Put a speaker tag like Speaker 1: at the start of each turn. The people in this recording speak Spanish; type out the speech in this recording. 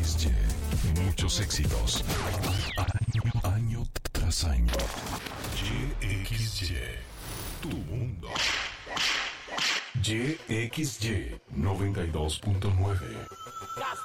Speaker 1: XY. Muchos éxitos. Año tras año. YXY. Tu mundo. YXY 92.9.